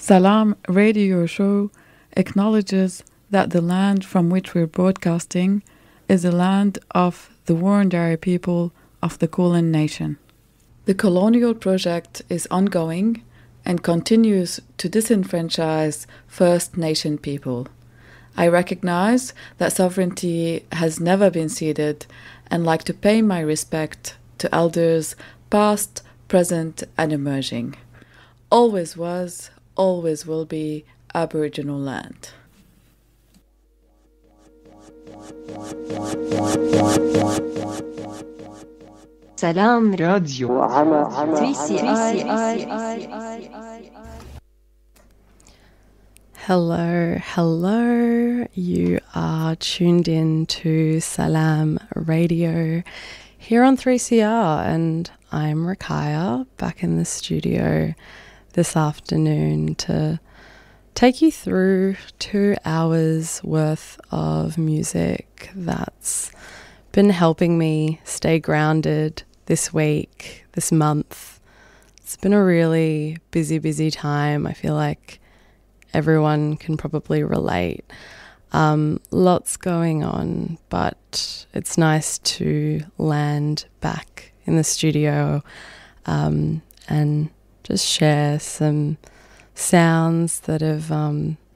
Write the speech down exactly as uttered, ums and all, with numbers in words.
Salam radio show acknowledges that the land from which we're broadcasting is the land of the Wurundjeri people of the Kulin Nation. The colonial project is ongoing and continues to disenfranchise First Nation people. I recognize that sovereignty has never been ceded and like to pay my respect to elders past, present and emerging. Always was, always will be Aboriginal land. Salam Radio three C I. Hello, hello. You are tuned in to Salam Radio here on three C R, and I'm Rakaya back in the studio this afternoon to take you through two hours worth of music that's been helping me stay grounded this week, this month. It's been a really busy, busy time. I feel like everyone can probably relate. Um, lots going on, but it's nice to land back in the studio um, and just share some sounds that have um,